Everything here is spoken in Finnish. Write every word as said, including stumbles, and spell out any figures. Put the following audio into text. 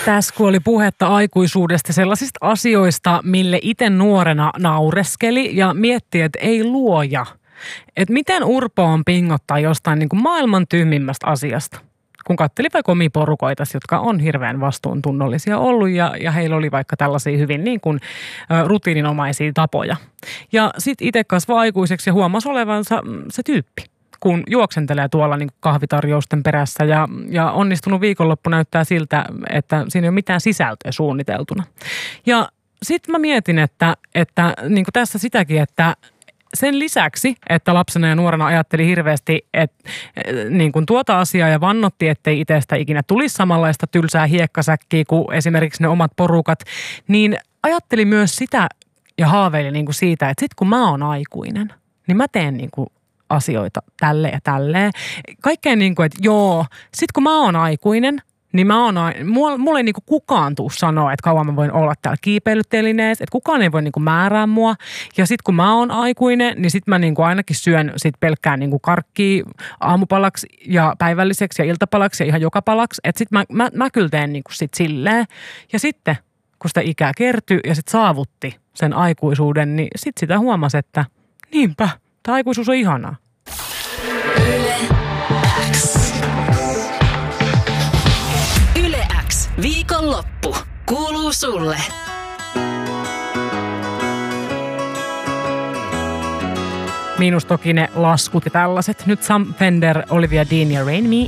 Tässä kun oli puhetta aikuisuudesta, sellaisista asioista, mille itse nuorena naureskeli ja mietti, että ei luoja. Että miten urpo on pingottaa jostain niin kuin maailman tyhmimmästä asiasta. Kun katseli vaikka omia porukoita, jotka on hirveän vastuuntunnollisia ollut ja, ja heillä oli vaikka tällaisia hyvin niin kuin ä, rutiininomaisia tapoja. Ja sitten itse kasvoi aikuiseksi ja huomasi olevansa se tyyppi, kun juoksentelee tuolla niin kuin kahvitarjousten perässä ja, ja onnistunut viikonloppu näyttää siltä, että siinä ei ole mitään sisältöä suunniteltuna. Ja sitten mä mietin, että, että niin kuin tässä sitäkin, että sen lisäksi, että lapsena ja nuorena ajatteli hirveästi että, niin kuin tuota asiaa ja vannotti, ettei itsestä ikinä tulisi samanlaista tylsää hiekkasäkkiä kuin esimerkiksi ne omat porukat, niin ajatteli myös sitä ja haaveili niin kuin siitä, että sit kun mä oon aikuinen, niin mä teen niin kuin asioita tälleen ja tälleen. Kaikkeen niin kuin, että joo, sit kun mä oon aikuinen, niin mä oon, mulla, mulla ei niinku kukaan tuu sanoa, että kauan mä voin olla täällä kiipeilytelineessä, että kukaan ei voi niinku määrää mua. Ja sit kun mä oon aikuinen, niin sit mä niinku ainakin syön sit pelkkää niinku karkkia aamupalaksi ja päivälliseksi ja iltapalaksi ja ihan joka palaksi. Että sit mä, mä, mä kyllä teen niinku sit silleen. Ja sitten, kun sitä ikää kertyi ja sit saavutti sen aikuisuuden, niin sit sitä huomasi, että niinpä, tämä aikuisuus on ihanaa. Viikonloppu kuuluu sulle. Miinus toki ne laskut ja tällaiset. Nyt Sam Fender, Olivia Dean ja Rain Me